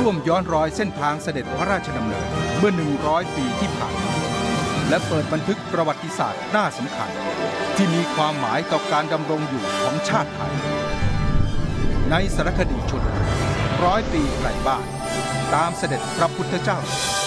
ร่วมย้อนรอยเส้นทางเสด็จพระราชดำเนินเมื่อ100 ปีที่ผ่านมาและเปิดบันทึกประวัติศาสตร์น่าสำคัญที่มีความหมายต่อการดำรงอยู่ของชาติไทยในสารคดีชุด100 ปีไกลบ้านตามเสด็จพระพุทธเจ้า